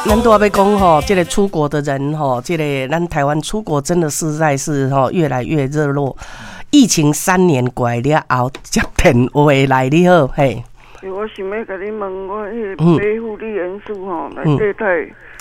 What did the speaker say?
咱都要讲吼，这个出国的人吼，这个咱台湾出国真的实在是吼越来越热络。疫情3年过来了后，接电话来你好，嘿。 我想要甲你问，我迄个皮肤的元素吼，内底